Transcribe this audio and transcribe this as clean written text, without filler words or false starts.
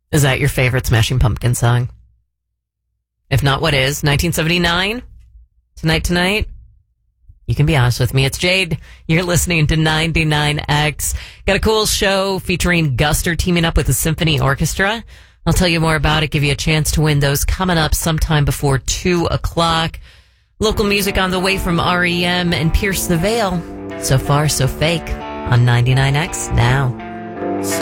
Is that your favorite Smashing Pumpkin song? If not, what is? 1979? Tonight? You can be honest with me. It's Jade. You're listening to 99X. Got a cool show featuring Guster teaming up with the Symphony Orchestra. I'll tell you more about it, give you a chance to win those coming up sometime before 2 o'clock. Local music on the way from REM and Pierce the Veil. So Far, So Fake on 99X now.